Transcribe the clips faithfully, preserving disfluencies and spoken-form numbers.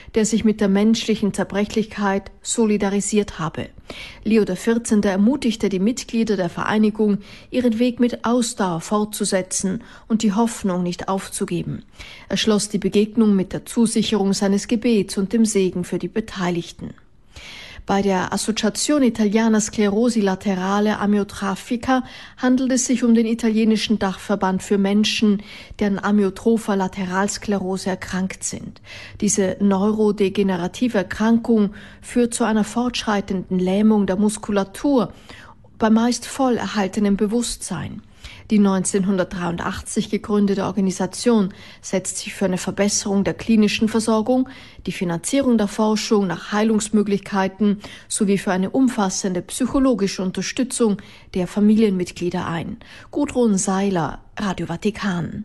der sich mit der menschlichen Zerbrechlichkeit solidarisiert habe. Leo der Vierzehnte ermutigte die Mitglieder der Vereinigung, ihren Weg mit Ausdauer fortzusetzen und die Hoffnung nicht aufzugeben. Er schloss die Begegnung mit der Zusicherung seines Gebets und dem Segen für die Beteiligten. Bei der Associazione Italiana Sclerosi Laterale Amyotrafica handelt es sich um den italienischen Dachverband für Menschen, die an amyotropher Lateralsklerose erkrankt sind. Diese neurodegenerative Erkrankung führt zu einer fortschreitenden Lähmung der Muskulatur bei meist voll erhaltenem Bewusstsein. Die neunzehnhundertdreiundachtzig gegründete Organisation setzt sich für eine Verbesserung der klinischen Versorgung, die Finanzierung der Forschung nach Heilungsmöglichkeiten sowie für eine umfassende psychologische Unterstützung der Familienmitglieder ein. Gudrun Seiler, Radio Vatikan.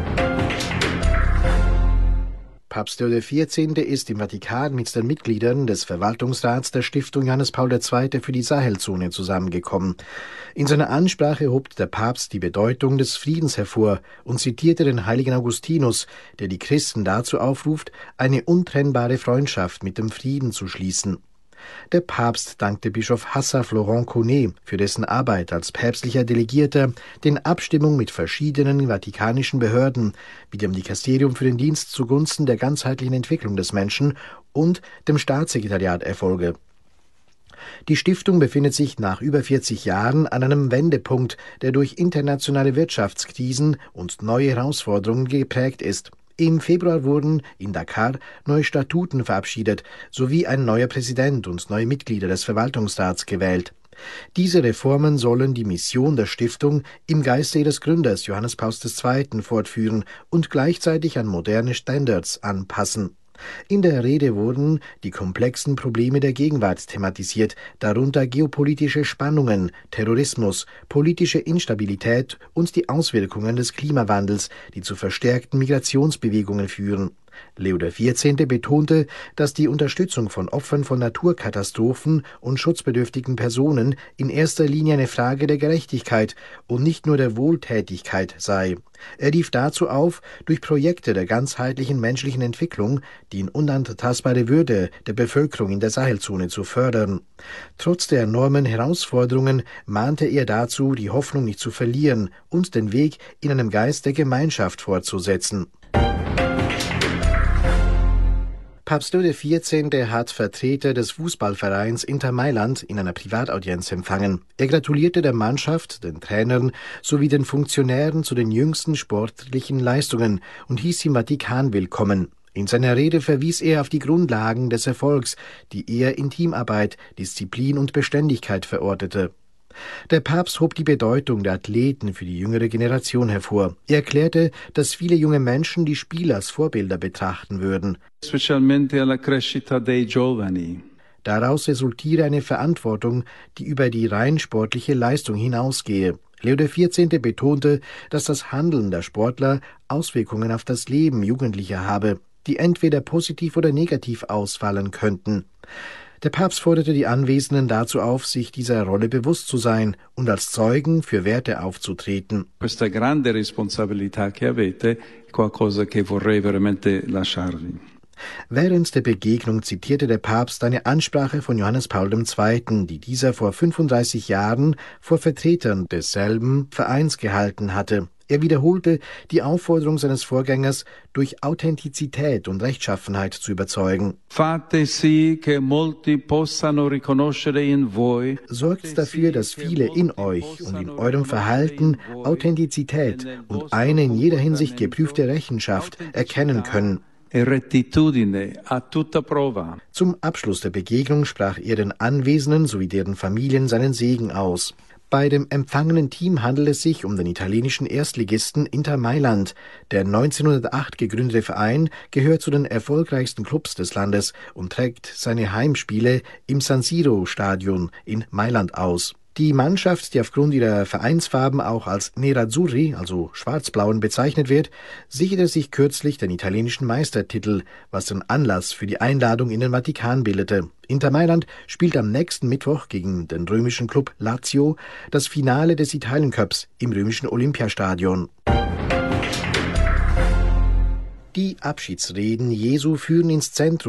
Papst Leo der Vierzehnte ist im Vatikan mit den Mitgliedern des Verwaltungsrats der Stiftung Johannes Paul der Zweite für die Sahelzone zusammengekommen. In seiner Ansprache hob der Papst die Bedeutung des Friedens hervor und zitierte den heiligen Augustinus, der die Christen dazu aufruft, eine untrennbare Freundschaft mit dem Frieden zu schließen. Der Papst dankte Bischof Hassa Florent Connet für dessen Arbeit als päpstlicher Delegierter, den Abstimmung mit verschiedenen vatikanischen Behörden, wie dem Dikasterium für den Dienst zugunsten der ganzheitlichen Entwicklung des Menschen und dem Staatssekretariat erfolge. Die Stiftung befindet sich nach über vierzig Jahren an einem Wendepunkt, der durch internationale Wirtschaftskrisen und neue Herausforderungen geprägt ist. Im Februar wurden in Dakar neue Statuten verabschiedet, sowie ein neuer Präsident und neue Mitglieder des Verwaltungsrats gewählt. Diese Reformen sollen die Mission der Stiftung im Geiste ihres Gründers Johannes Paul der Zweite fortführen und gleichzeitig an moderne Standards anpassen. In der Rede wurden die komplexen Probleme der Gegenwart thematisiert, darunter geopolitische Spannungen, Terrorismus, politische Instabilität und die Auswirkungen des Klimawandels, die zu verstärkten Migrationsbewegungen führen. Leo der Vierzehnte betonte, dass die Unterstützung von Opfern von Naturkatastrophen und schutzbedürftigen Personen in erster Linie eine Frage der Gerechtigkeit und nicht nur der Wohltätigkeit sei. Er rief dazu auf, durch Projekte der ganzheitlichen menschlichen Entwicklung die unantastbare Würde der Bevölkerung in der Sahelzone zu fördern. Trotz der enormen Herausforderungen mahnte er dazu, die Hoffnung nicht zu verlieren und den Weg in einem Geist der Gemeinschaft fortzusetzen. Papst Leo der Vierzehnte hat Vertreter des Fußballvereins Inter Mailand in einer Privataudienz empfangen. Er gratulierte der Mannschaft, den Trainern sowie den Funktionären zu den jüngsten sportlichen Leistungen und hieß sie im Vatikan willkommen. In seiner Rede verwies er auf die Grundlagen des Erfolgs, die er in Teamarbeit, Disziplin und Beständigkeit verortete. Der Papst hob die Bedeutung der Athleten für die jüngere Generation hervor. Er erklärte, dass viele junge Menschen die Spieler als Vorbilder betrachten würden. Specialmente alla crescita dei giovani. Daraus resultiere eine Verantwortung, die über die rein sportliche Leistung hinausgehe. Leo der Vierzehnte betonte, dass das Handeln der Sportler Auswirkungen auf das Leben Jugendlicher habe, die entweder positiv oder negativ ausfallen könnten. Der Papst forderte die Anwesenden dazu auf, sich dieser Rolle bewusst zu sein und als Zeugen für Werte aufzutreten. Questa grande responsabilità che avete, qualcosa che vorrei veramente lasciarvi. Während der Begegnung zitierte der Papst eine Ansprache von Johannes Paul der Zweite, die dieser vor fünfunddreißig Jahren vor Vertretern desselben Vereins gehalten hatte. Er wiederholte die Aufforderung seines Vorgängers, durch Authentizität und Rechtschaffenheit zu überzeugen. Fate sì che molti possano riconoscere in voi. Sorgt dafür, dass viele in euch und in eurem Verhalten Authentizität und eine in jeder Hinsicht geprüfte Rechenschaft erkennen können. Zum Abschluss der Begegnung sprach er den Anwesenden sowie deren Familien seinen Segen aus. Bei dem empfangenen Team handelt es sich um den italienischen Erstligisten Inter Mailand. Der neunzehnhundertacht gegründete Verein gehört zu den erfolgreichsten Clubs des Landes und trägt seine Heimspiele im San Siro-Stadion in Mailand aus. Die Mannschaft, die aufgrund ihrer Vereinsfarben auch als Nerazzurri, also Schwarzblauen, bezeichnet wird, sicherte sich kürzlich den italienischen Meistertitel, was den Anlass für die Einladung in den Vatikan bildete. Inter Mailand spielt am nächsten Mittwoch gegen den römischen Klub Lazio das Finale des Italien-Cups im römischen Olympiastadion. Die Abschiedsreden Jesu führen ins Zentrum